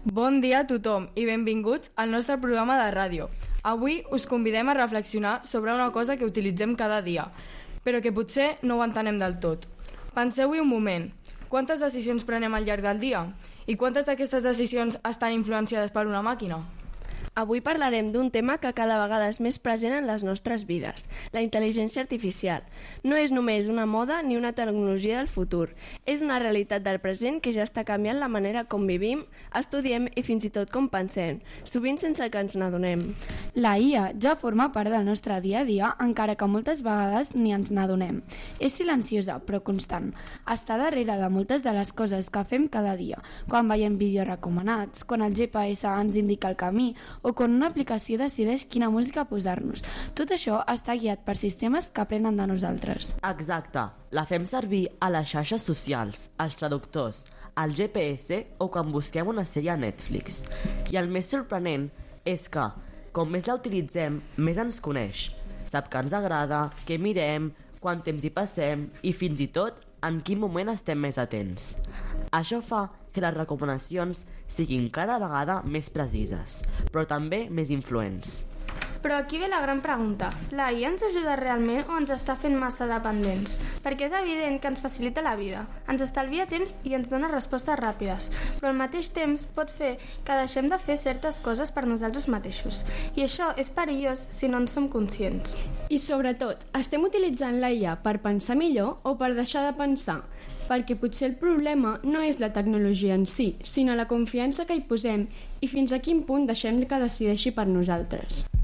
Bon dia a tothom i benvinguts al nostre programa de ràdio. Avui us convidem a reflexionar sobre una cosa que utilitzem cada dia, però que potser no ho entenem del tot. Penseu-hi un moment. Quantes decisions prenem al llarg del dia? I quantes d'aquestes decisions estan influenciades per una màquina? Avui parlarem d'un tema que cada vegada és més present en les nostres vides, la intel·ligència artificial. No és només una moda ni una tecnologia del futur, és una realitat del present que ja està canviant la manera com vivim, estudiem i fins i tot com pensem, sovint sense que ens n'adonem. La IA ja forma part del nostre dia a dia, encara que moltes vegades ni ens n'adonem. És silenciosa, però constant. Està darrere de moltes de les coses que fem cada dia, quan veiem vídeos recomanats, quan el GPS ens indica el camí o quan una aplicació decideix quina música posar-nos. Tot això està guiat per sistemes que aprenen de nosaltres. Exacte. La fem servir a les xarxes socials, als traductors, al GPS o quan busquem una sèrie a Netflix. I el més sorprenent és que, com més la utilitzem, més ens coneix. Sap que ens agrada, què mirem, quant temps hi passem i fins i tot en quin moment estem més atents. Això fa que les recomanacions siguin cada vegada més precises, però també més influents. Però aquí ve la gran pregunta. La IA ens ajuda realment o ens està fent massa dependents? Perquè és evident que ens facilita la vida, ens estalvia temps i ens dona respostes ràpides, però al mateix temps pot fer que deixem de fer certes coses per nosaltres mateixos. I això és perillós si no en som conscients. I sobretot, estem utilitzant la IA per pensar millor o per deixar de pensar? Perquè potser el problema no és la tecnologia en si, sinó la confiança que hi posem i fins a quin punt deixem que decideixi per nosaltres.